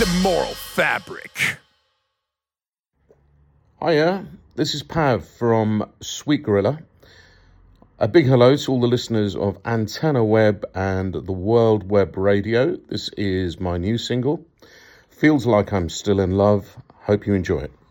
immoral fabric. Hiya, this is Pav from Sweet Gorilla. A big hello to all the listeners of Antenna Web and the World Web Radio. This is my new single. Feels like I'm still in love. Hope you enjoy it.